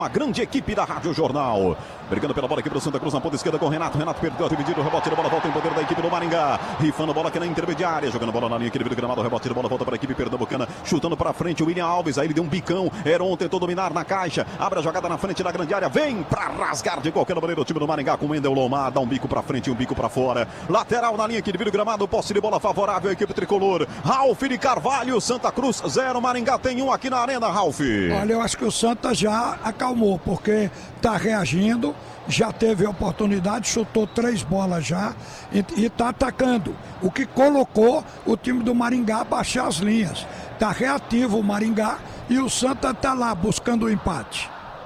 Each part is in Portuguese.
A grande equipe da Rádio Jornal. Brigando pela bola aqui para o Santa Cruz na ponta esquerda com o Renato. Renato perdeu a dividida, o rebote da bola volta em poder da equipe do Maringá. Rifando a bola aqui na intermediária, jogando bola na linha aqui do gramado, o rebote da bola volta para a equipe pernambucana. Chutando para frente o William Alves, aí ele deu um bicão. Heron tentou dominar na caixa, abre a jogada na frente da grande área, vem para rasgar de qualquer maneira o time do Maringá com o Wendel Lomar. Dá um bico para frente e um bico para fora. Lateral na linha aqui do gramado, posse de bola favorável à equipe tricolor. Ralf de Carvalho, Santa Cruz 0, Maringá tem 1 aqui na arena, Ralf. Olha, eu acho que o Santa já acalmou, porque está reagindo, já teve oportunidade, chutou 3 bolas já e está atacando. O que colocou o time do Maringá a baixar as linhas. Está reativo o Maringá e o Santa está lá buscando o empate.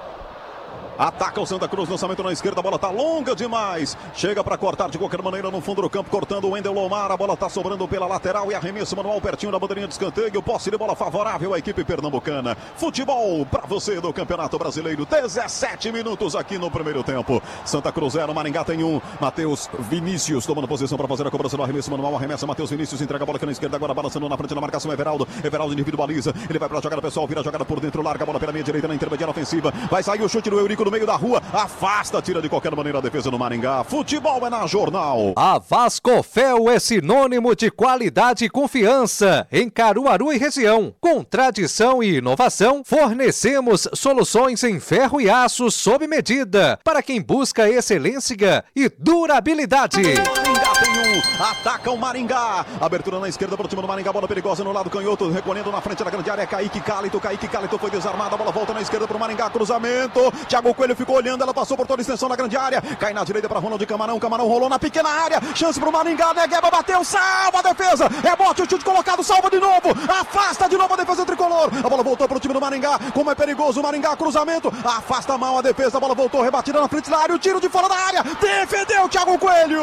Ataca o Santa Cruz, lançamento na esquerda, a bola tá longa demais. Chega para cortar de qualquer maneira no fundo do campo, cortando o Wendel Lomar. A bola tá sobrando pela lateral e arremesso manual pertinho da bandeirinha de escanteio. Posse de bola favorável à equipe pernambucana. Futebol para você do Campeonato Brasileiro. 17 minutos aqui no primeiro tempo. Santa Cruz 0, Maringá tem 1. Matheus Vinícius tomando posição para fazer a cobrança do arremesso manual. Arremessa Matheus Vinícius, entrega a bola aqui na esquerda, agora balançando na frente da marcação. Everaldo individualiza. Ele vai para a jogada pessoal, vira a jogada por dentro, larga a bola pela meia direita na intermediária ofensiva. Vai sair o chute do Eurico no meio da rua, afasta, tira de qualquer maneira a defesa do Maringá. Futebol é na Jornal. A Vascofel é sinônimo de qualidade e confiança em Caruaru e região. Com tradição e inovação, fornecemos soluções em ferro e aço sob medida para quem busca excelência e durabilidade. Maringá tem 1, ataca o Maringá. Abertura na esquerda para o time do Maringá, bola perigosa no lado canhoto, recolhendo na frente da grande área. Kaique Calito foi desarmado, a bola volta na esquerda para o Maringá, cruzamento. Thiago Coelho ficou olhando, ela passou por toda a extensão da grande área, cai na direita para Ronald Camarão, Camarão rolou na pequena área, chance para o Maringá, Negueba bateu, salva a defesa, rebote, o chute colocado, salva de novo, afasta de novo a defesa tricolor, a bola voltou para o time do Maringá, como é perigoso o Maringá, cruzamento, afasta mal a defesa, a bola voltou, rebatida na frente da área, o tiro de fora da área, defendeu Thiago Coelho!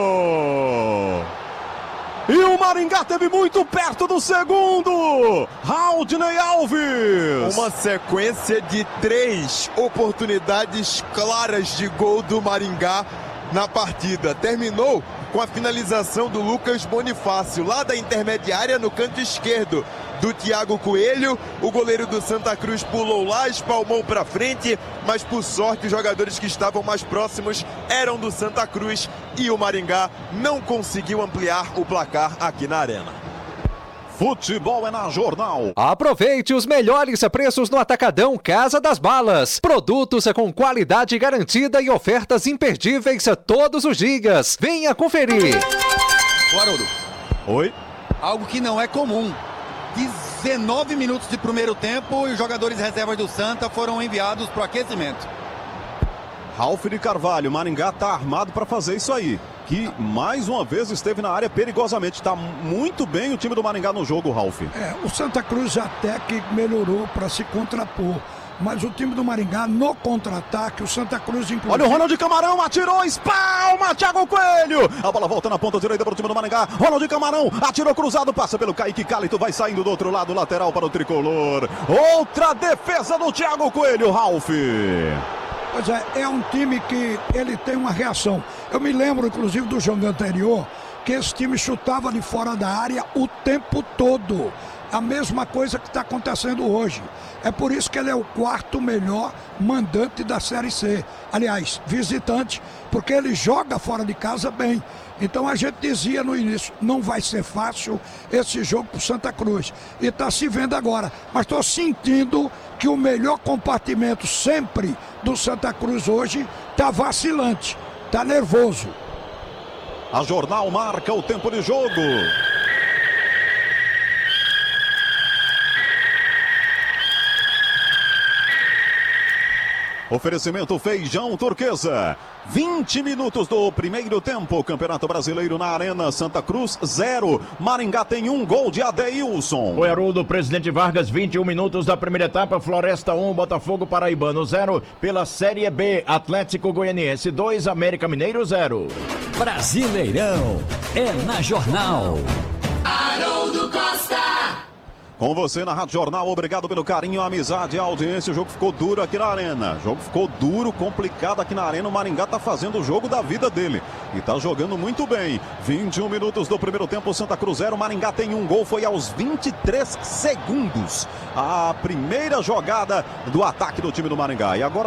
E o Maringá teve muito perto do segundo. Raudney Alves. Uma sequência de 3 oportunidades claras de gol do Maringá na partida. Terminou com a finalização do Lucas Bonifácio, lá da intermediária no canto esquerdo do Thiago Coelho. O goleiro do Santa Cruz pulou lá, espalmou para frente, mas por sorte os jogadores que estavam mais próximos eram do Santa Cruz e o Maringá não conseguiu ampliar o placar aqui na arena. Futebol é na Jornal. Aproveite os melhores preços no Atacadão Casa das Balas. Produtos com qualidade garantida e ofertas imperdíveis todos os dias. Venha conferir. O Haroldo. Oi. Algo que não é comum. 19 minutos de primeiro tempo e os jogadores reservas do Santa foram enviados para o aquecimento. Ralf de Carvalho, Maringá tá armado para fazer isso aí. Que mais uma vez esteve na área perigosamente. Tá muito bem o time do Maringá no jogo, Ralf. O Santa Cruz até que melhorou para se contrapor. Mas o time do Maringá no contra-ataque, o Santa Cruz inclusive... Olha o Ronald Camarão, atirou, espalma, Thiago Coelho. A bola volta na ponta direita para o time do Maringá. Ronald Camarão, atirou cruzado, passa pelo Kaique Calito, vai saindo do outro lado, lateral para o tricolor. Outra defesa do Thiago Coelho, Ralf. Pois é um time que ele tem uma reação. Eu me lembro, inclusive, do jogo anterior, que esse time chutava de fora da área o tempo todo. A mesma coisa que está acontecendo hoje. É por isso que ele é o 4º melhor mandante da Série C. Aliás, visitante, porque ele joga fora de casa bem. Então a gente dizia no início, não vai ser fácil esse jogo para o Santa Cruz. E está se vendo agora. Mas estou sentindo que o melhor compartimento sempre do Santa Cruz hoje está vacilante, está nervoso. A Jornal marca o tempo de jogo. Oferecimento Feijão Turquesa. 20 minutos do primeiro tempo. Campeonato Brasileiro na Arena. Santa Cruz 0. Maringá tem 1 gol de Adeilson. O Haroldo, Presidente Vargas, 21 minutos da primeira etapa. Floresta 1, Botafogo Paraibano 0. Pela Série B, Atlético Goianiense 2, América Mineiro 0. Brasileirão é na Jornal. Haroldo Costa. Com você na Rádio Jornal, obrigado pelo carinho, a amizade e a audiência. O jogo ficou duro aqui na Arena. O jogo ficou duro, complicado aqui na Arena. O Maringá tá fazendo o jogo da vida dele. E tá jogando muito bem. 21 minutos do primeiro tempo, Santa Cruz 0. Maringá tem um gol, foi aos 23 segundos. A primeira jogada do ataque do time do Maringá. E agora